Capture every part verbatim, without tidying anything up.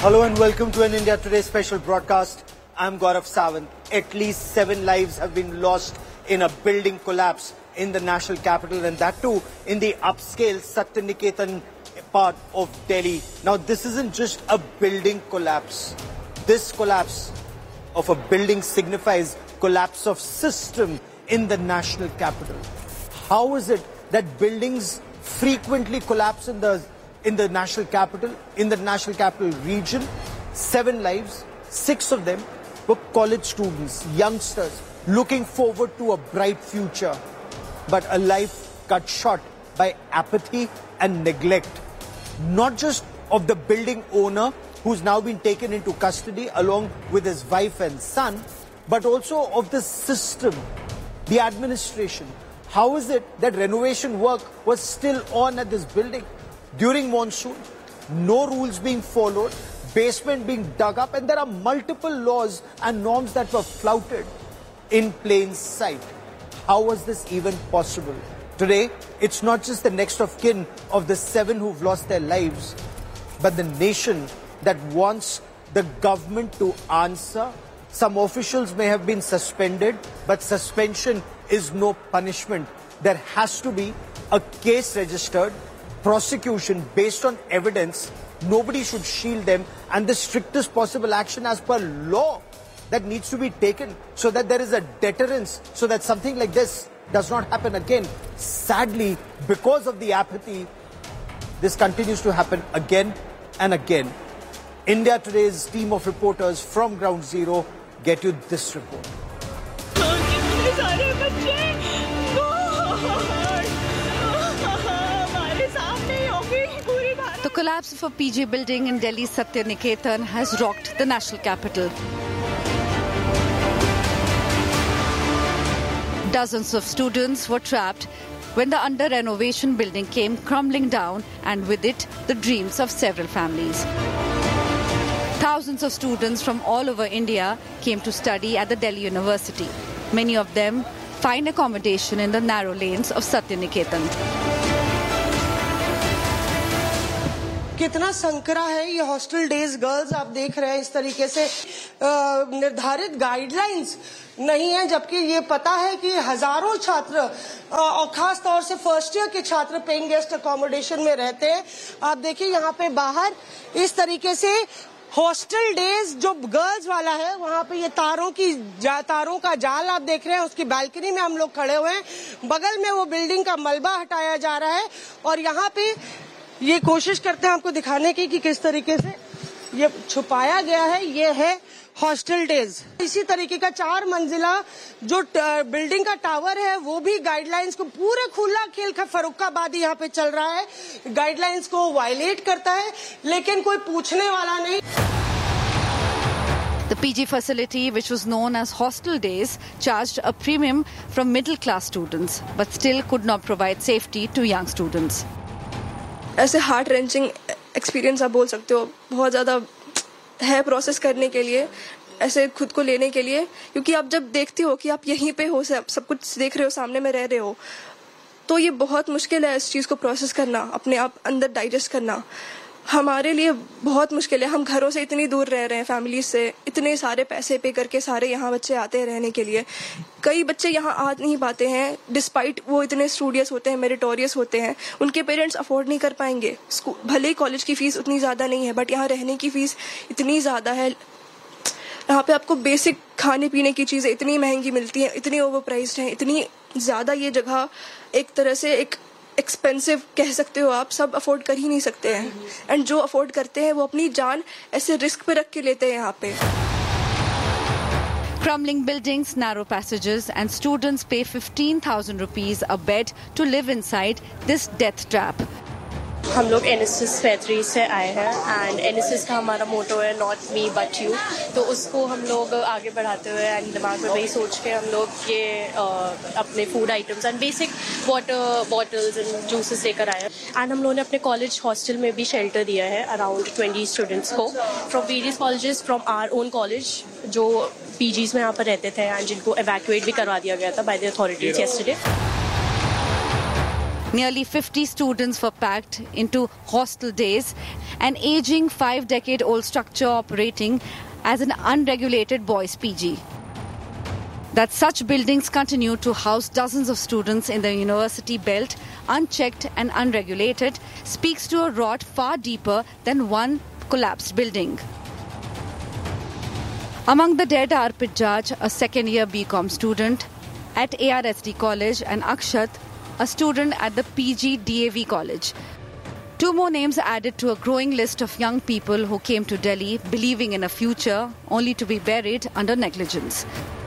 Hello and welcome to an India Today special broadcast. I'm Gaurav Sawant. At least seven lives have been lost in a building collapse in the national capital, and that too in the upscale Satyaniketan part of Delhi. Now, this isn't just a building collapse. This collapse of a building signifies collapse of system in the national capital. How is it that buildings frequently collapse in the in the national capital, in the national capital region? Seven lives, six of them were college students, youngsters, looking forward to a bright future. But a life cut short by apathy and neglect. Not just of the building owner, who's now been taken into custody along with his wife and son, but also of the system, the administration. How is it that renovation work was still on at this building during monsoon? No rules being followed, basement being dug up, and there are multiple laws and norms that were flouted in plain sight. How was this even possible? Today, it's not just the next of kin of the seven who've lost their lives, but the nation that wants the government to answer. Some officials may have been suspended, but suspension is no punishment. There has to be a case registered, prosecution based on evidence. Nobody should shield them, and the strictest possible action as per law that needs to be taken so that there is a deterrence, so that something like this does not happen again. Sadly, because of the apathy, this continues to happen again and again. India Today's team of reporters from Ground Zero get you this report. The collapse of a P G building in Delhi's Satyaniketan has rocked the national capital. Dozens of students were trapped when the under-renovation building came crumbling down, and with it, the dreams of several families. Thousands of students from all over India came to study at the Delhi University. Many of them find accommodation in the narrow lanes of Satyaniketan. कितना संकरा है ये hostel days girls, आप देख रहे हैं इस तरीके से निर्धारित गाइडलाइंस नहीं है, जबकि ये पता है कि हजारों छात्र और खास तौर से फर्स्ट ईयर के छात्र पेइंग गेस्ट अकोमोडेशन में रहते हैं. आप देखिए यहाँ पे बाहर इस तरीके से हॉस्टल डेज जो गर्ल्स वाला है, वहाँ पे ये तारों की तारों का जाल आप देख रहे हैं. उसकी बालकनी में हम लोग खड़े हुए हैं. बगल में वो बिल्डिंग का मलबा हटाया जा रहा है और यहाँ पे ये कोशिश करते हैं आपको दिखाने की कि किस तरीके से ये छुपाया गया है. ये है हॉस्टल डेज. इसी तरीके का चार मंजिला जो बिल्डिंग का टावर है वो भी गाइडलाइंस को पूरे खुला खेल का फर्रुखाबादी यहाँ पे चल रहा है. गाइडलाइंस को वायलेट करता है, लेकिन कोई पूछने वाला नहीं. The P G facility, which was known as Hostel Days, charged a premium from middle-class students, but still could not provide safety to young students. ऐसे हार्ट रेंचिंग एक्सपीरियंस आप बोल सकते हो, बहुत ज़्यादा है प्रोसेस करने के लिए, ऐसे खुद को लेने के लिए, क्योंकि आप जब देखते हो कि आप यहीं पे हो, सब सब कुछ देख रहे हो, सामने में रह रहे हो, तो ये बहुत मुश्किल है इस चीज़ को प्रोसेस करना, अपने आप अंदर डाइजेस्ट करना. हमारे लिए बहुत मुश्किल है. हम घरों से इतनी दूर रह रहे हैं, फैमिली से, इतने सारे पैसे पे करके सारे यहाँ बच्चे आते हैं रहने के लिए. कई बच्चे यहाँ आ नहीं पाते हैं, डिस्पाइट वो इतने स्टूडियस होते हैं, मेरिटोरियस होते हैं. उनके पेरेंट्स अफोर्ड नहीं कर पाएंगे. भले ही कॉलेज की फीस उतनी ज़्यादा नहीं है, बट यहाँ रहने की फीस इतनी ज़्यादा है. यहाँ पे आपको बेसिक खाने पीने की चीज़ें इतनी महंगी मिलती हैं, इतनी ओवर प्राइस्ड हैं, इतनी ज़्यादा ये जगह एक तरह से एक एक्सपेंसिव कह सकते हो आप. सब अफोर्ड कर ही नहीं सकते हैं, एंड जो अफोर्ड करते हैं वो अपनी जान ऐसे रिस्क पे रख के लेते हैं यहाँ पे. Crumbling buildings, narrow passages, and students pay fifteen thousand rupees a bed to live inside this death trap. हम लोग एन एस एस पैंतीस से आए हैं एंड एन एस एस का हमारा मोटो है नॉट मी बट यू. तो उसको हम लोग आगे बढ़ाते हुए एंड दिमाग में वही सोच के हम लोग ये uh, अपने food items and basic water bottles and juices लेकर आए हैं. एंड हम लोगों ने अपने कॉलेज हॉस्टल में भी शेल्टर दिया है अराउंड ट्वेंटी स्टूडेंट्स को from various colleges from our own college, जो पीजीज में यहाँ पर रहते थे एंड जिनको एवैक्यूएट भी करवा दिया गया था by the authorities yesterday. Nearly fifty students were packed into hostel days, an aging five-decade-old structure operating as an unregulated boys' P G. That such buildings continue to house dozens of students in the university belt, unchecked and unregulated, speaks to a rot far deeper than one collapsed building. Among the dead are Arpit Jaj, a second-year B Com student at A R S D College, and Akshat, a student at the P G D A V College. Two more names added to a growing list of young people who came to Delhi believing in a future, only to be buried under negligence.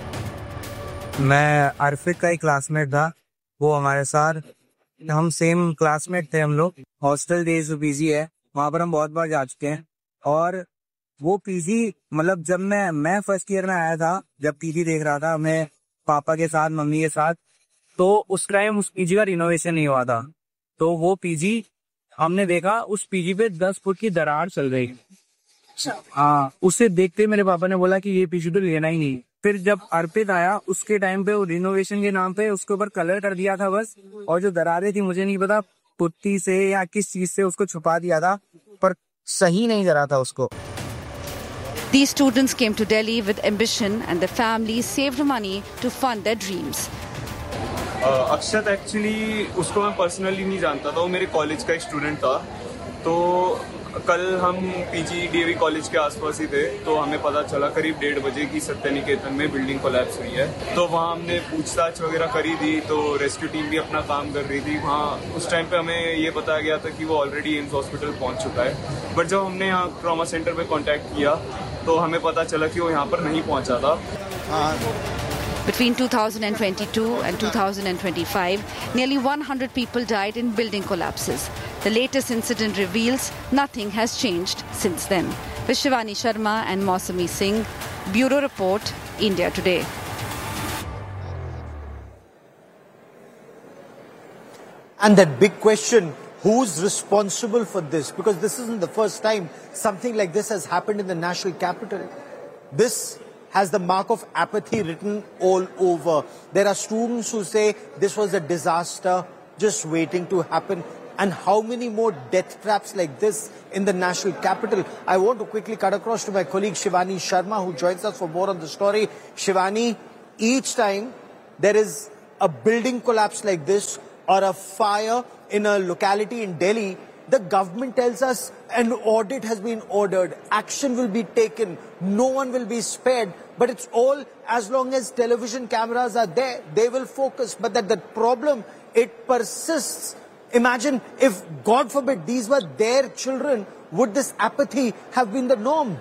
मैं अर्फित का ही classmate था. वो हमारे साथ, हम same classmate थे हम लोग. हॉस्टल डेज जो पीजी है वहाँ पर हम बहुत बार जा चुके हैं. और वो पीजी मतलब जब मैं मैं फर्स्ट ईयर में आया था, जब पीजी देख रहा था मैं पापा के साथ मम्मी के साथ, तो उस टाइम उस पीजी का रिनोवेशन नहीं हुआ था. तो वो पीजी हमने देखा, उस पीजी पे दस फुट की दरार चल रही. हाँ, उसे देखते मेरे पापा ने बोला कि ये पीजी तो लेना ही नहीं. फिर जब अर्पित आया उसके टाइम पे वो रिनोवेशन के नाम पे उसके ऊपर कलर कर दिया था बस, और जो दरारें थी मुझे नहीं पता पुट्टी से या किस चीज से उसको छुपा दिया था, पर सही नहीं करा था उसको. These students came to Delhi with ambition and their families saved money to fund their dreams. Akshat actually उसको मैं पर्सनली नहीं जानता था, वो मेरे कॉलेज का एक स्टूडेंट था. तो कल हम पीजी डीएवी कॉलेज के आसपास ही थे, तो हमें पता चला करीब डेढ़ बजे की सत्य निकेतन में बिल्डिंग कोलैप्स हुई है. तो वहाँ हमने पूछताछ वगैरह करी थी, तो रेस्क्यू टीम भी अपना काम कर रही थी. वहाँ उस टाइम पे हमें ये बताया गया था कि वो ऑलरेडी एम्स हॉस्पिटल पहुँच चुका है. बट जब हमने यहाँ ट्रॉमा सेंटर पे कॉन्टैक्ट किया तो हमें पता चला कि वो यहाँ पर नहीं पहुँचा था. Between two thousand twenty-two and two thousand twenty-five, nearly one hundred people died in building collapses. The latest incident reveals nothing has changed since then. With Shivani Sharma and Mausami Singh, Bureau Report, India Today. And that big question, who's responsible for this? Because this isn't the first time something like this has happened in the national capital. This has the mark of apathy written all over. There are students who say this was a disaster just waiting to happen. And how many more death traps like this in the national capital? I want to quickly cut across to my colleague Shivani Sharma, who joins us for more on the story. Shivani, each time there is a building collapse like this or a fire in a locality in Delhi, the government tells us an audit has been ordered, action will be taken, no one will be spared. But it's all, as long as television cameras are there, they will focus. But that the problem, it persists. Imagine if, God forbid, these were their children, would this apathy have been the norm?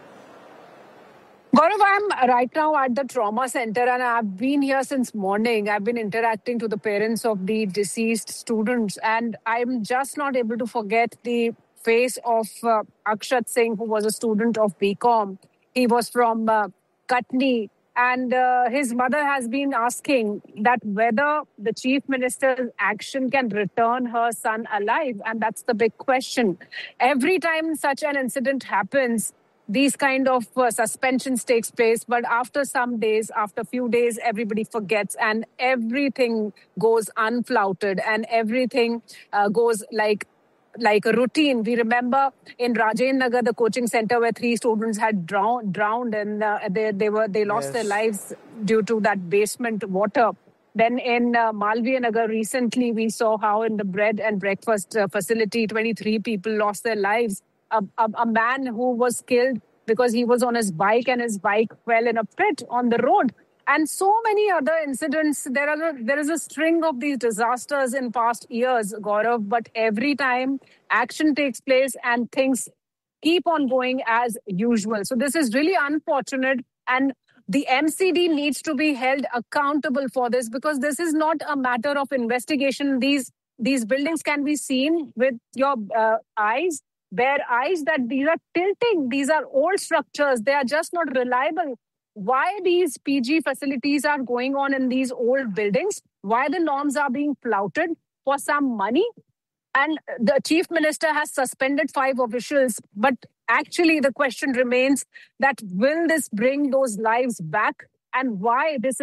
Gaurav, I'm right now at the trauma center and I've been here since morning. I've been interacting to the parents of the deceased students, and I'm just not able to forget the face of uh, Akshat Singh, who was a student of B Com. He was from uh, Katni, and uh, his mother has been asking that whether the chief minister's action can return her son alive, and that's the big question. Every time such an incident happens, these kind of uh, suspensions takes place, but after some days, after a few days, everybody forgets and everything goes unflouted and everything uh, goes like like a routine. We remember in Rajendra Nagar, the coaching center where three students had drowned, drowned and uh, they they were they lost yes. their lives due to that basement water. Then in uh, Malviya Nagar recently, we saw how in the bread and breakfast uh, facility, twenty-three people lost their lives. A, a, a man who was killed because he was on his bike and his bike fell in a pit on the road. And so many other incidents. There are a, there is a string of these disasters in past years, Gaurav, but every time action takes place and things keep on going as usual. So this is really unfortunate, and the M C D needs to be held accountable for this, because this is not a matter of investigation. These, these buildings can be seen with your uh, eyes. Bare eyes, that these are tilting. These are old structures. They are just not reliable. Why these P G facilities are going on in these old buildings? Why the norms are being flouted for some money? And the chief minister has suspended five officials. But actually the question remains that will this bring those lives back? And why this is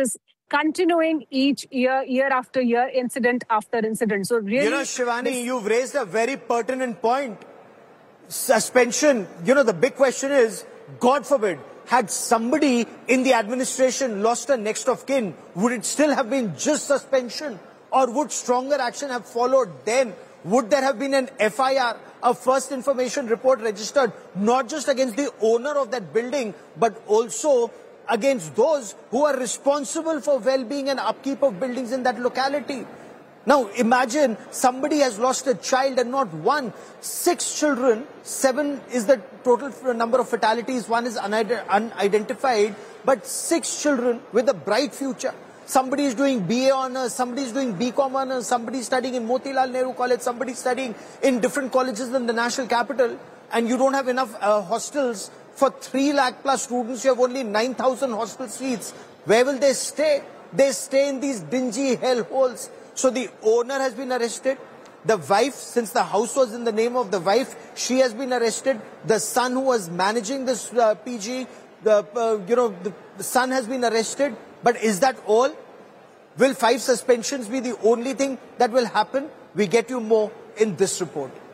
continuing each year, year after year, incident after incident. So really... You know, Shivani, you've raised a very pertinent point. Suspension, you know, the big question is, God forbid, had somebody in the administration lost a next of kin, would it still have been just suspension? Or would stronger action have followed then? Would there have been an F I R, a first information report registered, not just against the owner of that building, but also against those who are responsible for well-being and upkeep of buildings in that locality? Now imagine somebody has lost a child, and not one, six children, seven is the total number of fatalities, one is unidentified, but six children with a bright future. Somebody is doing B A honors, somebody is doing B Com honors, somebody is studying in Motilal Nehru College, somebody is studying in different colleges in the national capital, and you don't have enough uh, hostels for three lakh plus students. You have only nine thousand hostel seats. Where will they stay? They stay in these dingy hellholes. So the owner has been arrested. The wife, since the house was in the name of the wife, she has been arrested. The son who was managing this uh, P G, the uh, you know the, the son has been arrested. But is that all? Will five suspensions be the only thing that will happen? We get you more in this report.